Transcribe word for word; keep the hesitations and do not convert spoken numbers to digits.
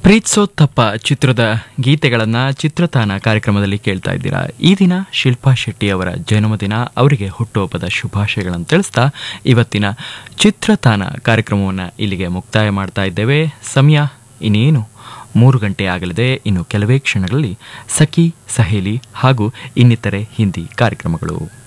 ಪ್ರೀತ್ಸೋ ತಪ್ಪ ಚಿತ್ರದ ಗೀತೆಗಳನ್ನು ಚಿತ್ರತಾನ ಕಾರ್ಯಕ್ರಮದಲ್ಲಿ ಕೇಳ್ತಾ ಇದ್ದೀರಾ. ಈ ದಿನ ಶಿಲ್ಪಾ ಶೆಟ್ಟಿ ಅವರ ಜನ್ಮದಿನ, ಅವರಿಗೆ ಹುಟ್ಟುಹಬ್ಬದ ಶುಭಾಶಯಗಳನ್ನು ತಿಳಿಸ್ತಾ ಇವತ್ತಿನ ಚಿತ್ರತಾನ ಕಾರ್ಯಕ್ರಮವನ್ನು ಇಲ್ಲಿಗೆ ಮುಕ್ತಾಯ ಮಾಡ್ತಾ ಇದ್ದೇವೆ. ಸಮಯ ಇನ್ನೇನು ಮೂರು ಗಂಟೆ ಆಗಲಿದೆ. ಇನ್ನು ಕೆಲವೇ ಕ್ಷಣಗಳಲ್ಲಿ ಸಖಿ ಸಹೇಲಿ ಹಾಗೂ ಇನ್ನಿತರೆ ಹಿಂದಿ ಕಾರ್ಯಕ್ರಮಗಳು.